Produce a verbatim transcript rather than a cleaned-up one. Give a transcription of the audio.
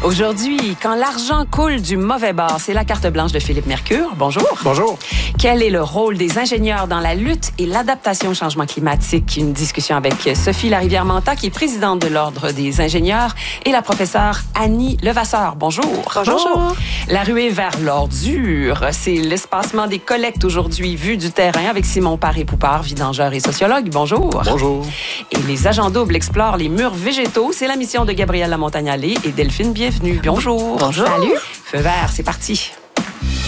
Aujourd'hui, quand l'argent coule du mauvais bord, c'est la carte blanche de Philippe Mercure. Bonjour. Bonjour. Quel est le rôle des ingénieurs dans la lutte et l'adaptation au changement climatique? Une discussion avec Sophie Larivière-Manta, qui est présidente de l'Ordre des ingénieurs, et la professeure Annie Levasseur. Bonjour. Bonjour. Bonjour. La ruée vers l'ordure, c'est l'espacement des collectes aujourd'hui vu du terrain avec Simon Paré-Poupard, vidangeur et sociologue. Bonjour. Bonjour. Et les agents doubles explorent les murs végétaux. C'est la mission de Gabrielle Lamontagne-Allais et Delphine Bienvenue. Bonjour. Bonjour. Salut. Feu vert, c'est parti.